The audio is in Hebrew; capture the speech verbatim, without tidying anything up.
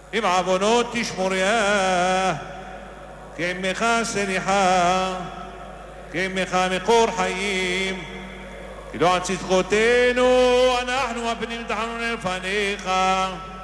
עם עוונות תשמוריה, כי עמך סליחה, כי עמך מקור חיים, כי לא על צדקותינו אנחנו מפנים תחנון לפניך.